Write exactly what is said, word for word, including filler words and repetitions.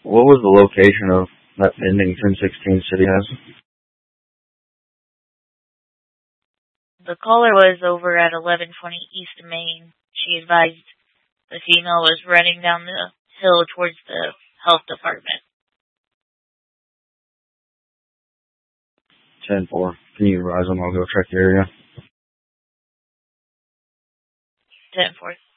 What was the location of that ending ten sixteen city has? The caller was over at eleven twenty East Main. She advised the female was running down the hill towards the health department. ten four. Can you rise them? I'll go check the area. ten four.